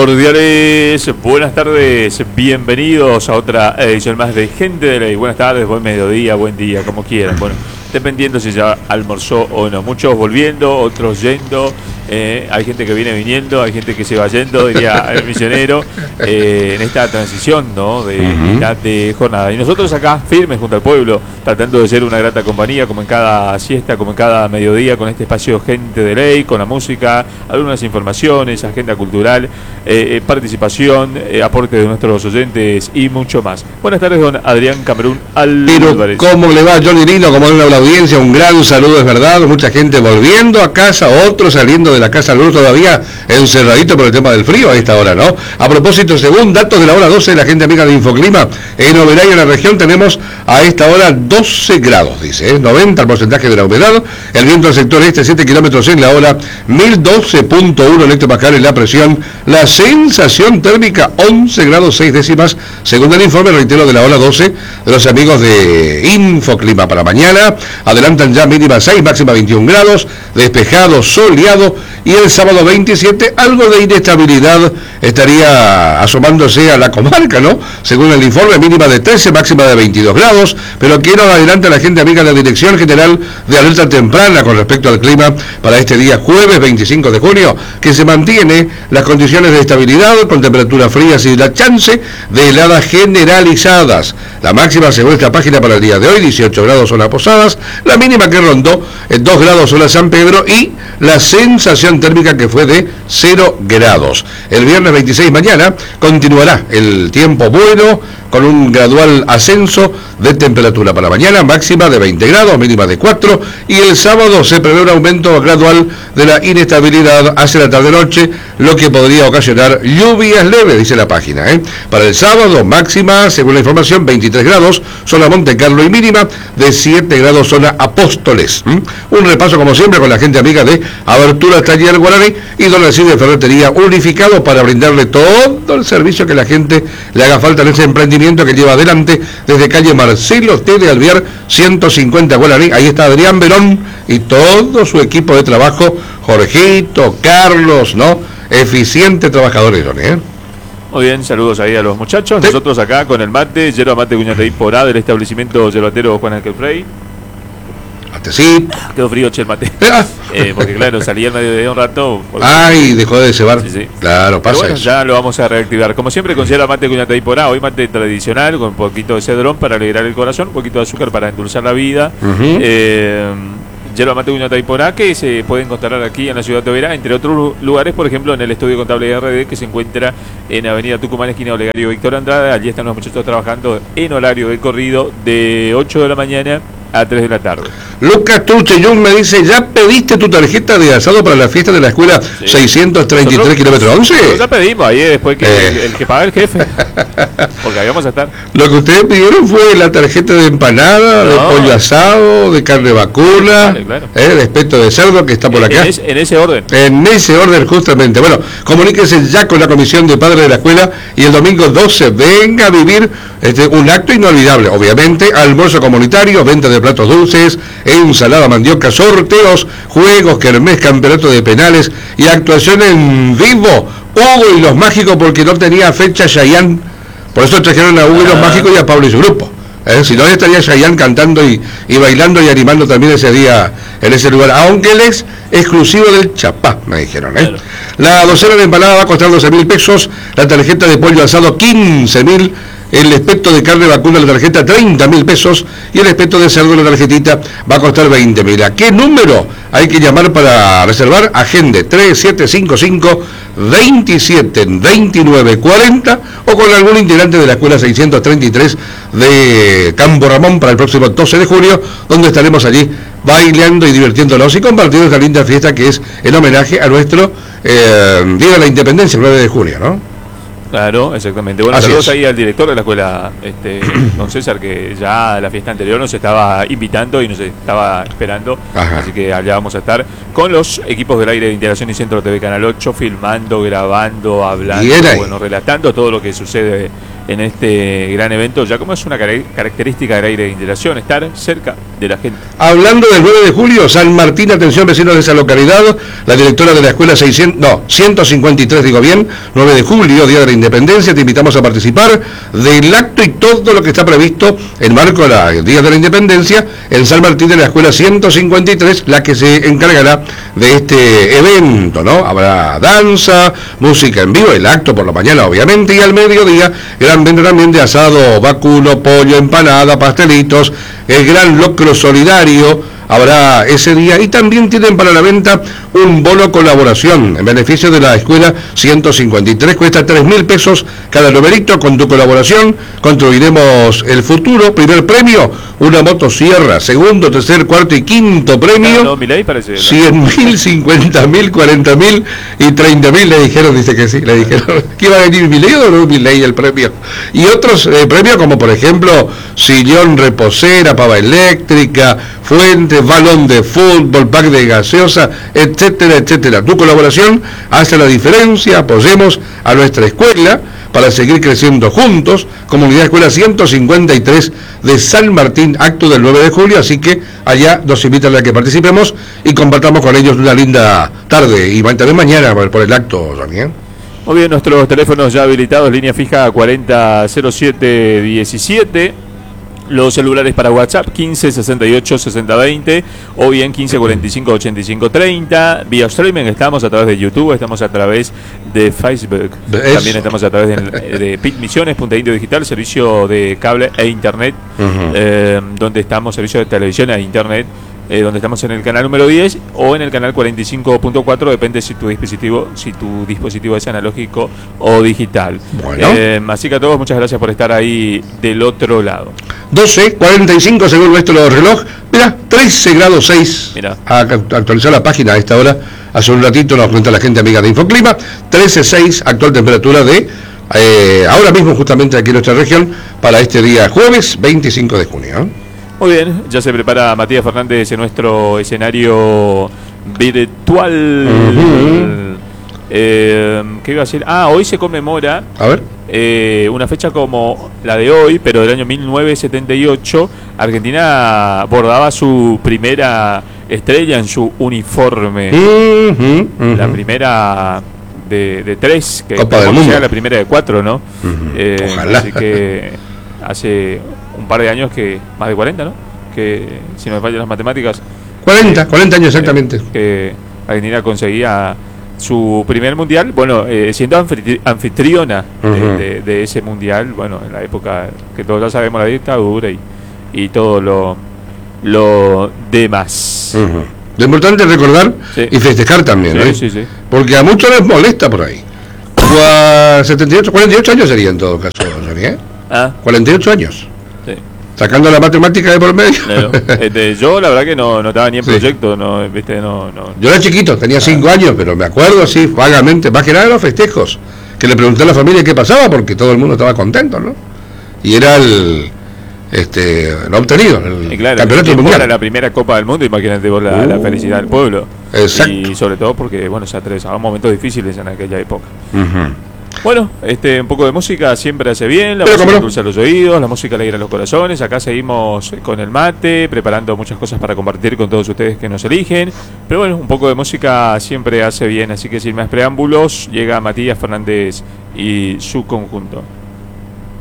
Cordiales, buenas tardes, bienvenidos a otra edición más de Gente de Ley. Buenas tardes, buen mediodía, buen día, como quieran. Bueno, dependiendo si ya almorzó o no. Muchos volviendo, otros yendo. Hay gente que viene viniendo, hay gente que se va yendo, diría el misionero, en esta transición, ¿no? de jornada. Y nosotros acá, firmes junto al pueblo, tratando de ser una grata compañía, como en cada siesta, como en cada mediodía, con este espacio Gente de Ley, con la música, algunas informaciones, agenda cultural, participación, aporte de nuestros oyentes y mucho más. Buenas tardes, don Adrián Camerún Álvarez. ¿Cómo le va, Johnny Lino? ¿Cómo anda la audiencia? Un gran saludo, es verdad. Mucha gente volviendo a casa, otros saliendo de la casa, algunos todavía encerradito por el tema del frío a esta hora, ¿no? A propósito, según datos de la hora 12 de la gente amiga de Infoclima, en Oberá y en la región tenemos a esta hora 12 grados, dice, 90 el porcentaje de la humedad, el viento del sector este 7 kilómetros en la hora, 1012.1 hectopascales la presión, la sensación térmica 11 grados 6 décimas, según el informe, reitero, de la hora 12 de los amigos de Infoclima. Para mañana adelantan ya mínima 6, máxima 21 grados, despejado, soleado, y el sábado 27 algo de inestabilidad estaría asomándose a la comarca, ¿no? Según el informe, mínima de 13, máxima de 22 grados, pero quiero adelantar a la gente amiga de la Dirección General de Alerta Temprana con respecto al clima para este día jueves 25 de junio, que se mantiene las condiciones de estabilidad con temperaturas frías y la chance de heladas generalizadas. La máxima, según esta página, para el día de hoy, 18 grados zona Posadas, la mínima que rondó 2 grados zona San Pedro y la sensación térmica que fue de 0 grados. El viernes 26 mañana continuará el tiempo bueno con un gradual ascenso de temperatura para mañana, máxima de 20 grados, mínima de 4, y el sábado se prevé un aumento gradual de la inestabilidad hacia la tarde-noche, lo que podría ocasionar lluvias leves, dice la página. Para el sábado, máxima, según la información, 23 grados, zona Monte Carlo, y mínima de 7 grados, zona Apóstoles. Un repaso, como siempre, con la gente amiga de Abertura Taller Guaraní y Don Alcide Ferretería Unificado para brindarle todo el servicio que la gente le haga falta en ese emprendimiento que lleva adelante desde calle Marcelo T. de Alvear 150 Guaraní. Ahí está Adrián Verón y todo su equipo de trabajo, Jorgito, Carlos, ¿no? Eficiente trabajadores, Muy bien, saludos ahí a los muchachos. Sí. Nosotros acá con el mate, yerba mate Cuñataí Porá del establecimiento yerbatero Juan Ángel Frey. Sí. Quedó frío, che, el mate. Porque claro, salía en medio de un rato. Ay, dejó de cebar. Sí. Claro, pasa. Pero bueno, ya lo vamos a reactivar. Como siempre, con yerba mate Cuñataí Porá. Hoy mate tradicional, con un poquito de cedrón para alegrar el corazón, un poquito de azúcar para endulzar la vida. Yerba mate Cuñataí Porá, que se puede encontrar aquí en la ciudad de Oberá, entre otros lugares, por ejemplo, en el estudio contable de RD, que se encuentra en Avenida Tucumán, esquina Olegario Víctor Andrade. Allí están los muchachos trabajando en horario de corrido de 8 de la mañana a 3 de la tarde. Lucas Turchellón me dice, ¿ya pediste tu tarjeta de asado para la fiesta de la escuela 633 kilómetros 11? Ya pedimos, ahí después que el que paga el jefe, porque ahí vamos a estar. Lo que ustedes pidieron fue la tarjeta de empanada, de pollo asado, de carne vacuna, claro. De espeto de cerdo que está por acá. En ese orden. En ese orden, justamente. Bueno, comuníquese ya con la comisión de padres de la escuela y el domingo 12 venga a vivir un acto inolvidable. Obviamente, almuerzo comunitario, venta de platos dulces, ensalada, mandioca, sorteos, juegos, kermés, campeonato de penales y actuación en vivo. Hugo y los Mágicos, porque no tenía fecha Chayanne. Por eso trajeron a Hugo y los Mágicos y a Pablo y su grupo. Si no, ya estaría Chayanne cantando y bailando y animando también ese día en ese lugar. Aunque él es exclusivo del Chapá, me dijeron. Claro. La docena de empanada va a costar 12.000 pesos, la tarjeta de pollo asado 15.000, el espeto de carne vacuna, la tarjeta 30.000 pesos y el espeto de cerdo, la tarjetita va a costar 20.000. ¿A qué número hay que llamar para reservar? Agende 3755-272940 o con algún integrante de la escuela 633 de Campo Ramón para el próximo 12 de junio, donde estaremos allí bailando y divirtiéndonos y compartiendo esta linda fiesta que es en homenaje a nuestro Día de la Independencia, el 9 de junio, ¿no? Claro, exactamente. Bueno, saludos ahí al director de la escuela, don César, que ya la fiesta anterior nos estaba invitando y nos estaba esperando. Ajá. Así que allá vamos a estar con los equipos del aire de Integración y Centro TV Canal 8, filmando, grabando, hablando, relatando todo lo que sucede en este gran evento, ya como es una característica del aire de integración, estar cerca de la gente. Hablando del 9 de julio, San Martín, atención vecinos de esa localidad, la directora de la escuela 153, digo bien, 9 de julio, Día de la Independencia, te invitamos a participar del acto y todo lo que está previsto en marco del Día de la Independencia en San Martín de la escuela 153, la que se encargará de este evento, ¿no? Habrá danza, música en vivo, el acto por la mañana obviamente, y al mediodía gran venta también de asado, vacuno, pollo, empanada, pastelitos, el gran locro solidario habrá ese día, y también tienen para la venta un bono colaboración en beneficio de la escuela 153, cuesta 3.000 pesos cada numerito. Con tu colaboración construiremos el futuro. Primer premio, una motosierra. Segundo, tercer, cuarto y quinto premio, no, Milei parece, 100.000, 50.000, 40.000 y 30.000. Le dijeron, dice que sí, le dijeron que iba a venir Milei o no Milei el premio. Y otros premios como por ejemplo sillón reposera, pava eléctrica, fuente, balón de fútbol, pack de gaseosa, etcétera, etcétera. Tu colaboración hace la diferencia. Apoyemos a nuestra escuela para seguir creciendo juntos. Comunidad Escuela 153 de San Martín, acto del 9 de julio, así que allá nos invitan a que participemos y compartamos con ellos una linda tarde, y también mañana por el acto, Daniel. Muy bien, nuestros teléfonos ya habilitados, línea fija 400717. Los celulares para WhatsApp 15 68 60 20 o bien 15 45 85 30. Vía streaming estamos a través de YouTube, estamos a través de Facebook. También estamos a través de PIT Misiones, Punta Indio Digital, servicio de cable e internet, donde estamos, servicio de televisión e internet, donde estamos en el canal número 10 o en el canal 45.4, depende si tu dispositivo es analógico o digital. Bueno. Así que a todos, muchas gracias por estar ahí del otro lado. 12:45 según nuestro reloj. Mira, 13 grados 6. Mira. A actualizar la página a esta hora. Hace un ratito nos cuenta la gente amiga de Infoclima. 13.6, actual temperatura de ahora mismo justamente aquí en nuestra región para este día jueves 25 de junio. Muy bien, ya se prepara Matías Fernández en nuestro escenario virtual. ¿Qué iba a decir? Hoy se conmemora una fecha como la de hoy, pero del año 1978. Argentina bordaba su primera estrella en su uniforme. La primera de 3, que Copa del Mundo. La primera de 4, ¿no? Ojalá. Así que hace un par de años, que más de 40, ¿no? Que si no me fallan las matemáticas, 40 años exactamente, que Argentina conseguía su primer mundial, bueno, siendo anfitriona de ese mundial, bueno, en la época que todos ya sabemos, la dictadura y todo lo demás. Lo importante es recordar y festejar también, ¿no? Sí. Porque a muchos les molesta por ahí. 48 años sería en todo caso, ¿eh? 48 años. Sí. Sacando la matemática de por medio. Yo la verdad que no estaba ni en proyecto, no. Yo era chiquito, tenía 5 años, pero me acuerdo así vagamente, más que nada de los festejos, que le pregunté a la familia qué pasaba, porque todo el mundo estaba contento, ¿no? Y era lo obtenido, el campeonato mundial. Era la primera Copa del Mundo, imagínate vos la felicidad del pueblo. Exacto. Y sobre todo porque, bueno, se atravesaban momentos difíciles en aquella época. Bueno, un poco de música siempre hace bien, la música dulce los oídos, la música alegra los corazones. Acá seguimos con el mate, preparando muchas cosas para compartir con todos ustedes que nos eligen. Pero bueno, un poco de música siempre hace bien, así que sin más preámbulos, llega Matías Fernández y su conjunto.